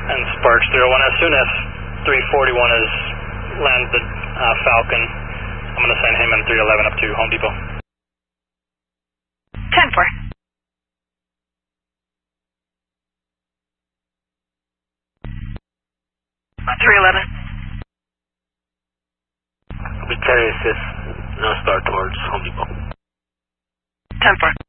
And Sparks 01, as soon as 341 has landed the Falcon, I'm going to send him and 311 up to Home Depot. 10-4. On 311. I'll be carry assist, no star towards Home Depot. 10-4.